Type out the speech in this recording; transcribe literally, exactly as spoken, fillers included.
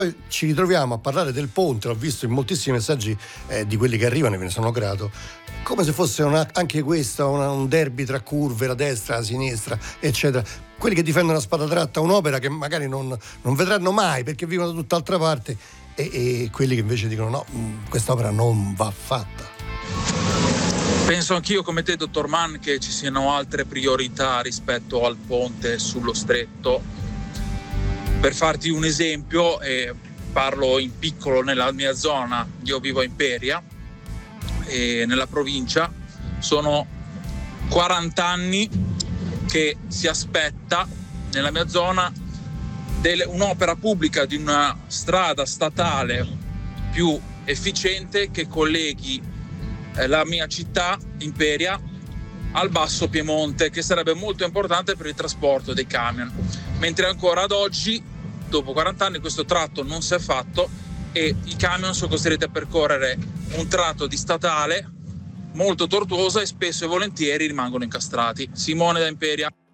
Poi ci ritroviamo a parlare del ponte, l'ho visto in moltissimi messaggi eh, di quelli che arrivano e ve ne sono grato, come se fosse una, anche questo una, un derby tra curve, la destra, la sinistra, eccetera. Quelli che difendono a spada tratta un'opera che magari non, non vedranno mai perché vivono da tutt'altra parte, e, e quelli che invece dicono no, quest'opera non va fatta. Penso anch'io come te, dottor Mann, che ci siano altre priorità rispetto al ponte sullo stretto. Per farti un esempio, eh, parlo in piccolo nella mia zona, io vivo a Imperia, e nella provincia sono quaranta anni che si aspetta nella mia zona delle, un'opera pubblica di una strada statale più efficiente che colleghi eh, la mia città, Imperia, al Basso Piemonte, che sarebbe molto importante per il trasporto dei camion. Mentre ancora ad oggi, dopo quaranta anni, questo tratto non si è fatto e i camion sono costretti a percorrere un tratto di statale molto tortuosa e spesso e volentieri rimangono incastrati. Simone da Imperia.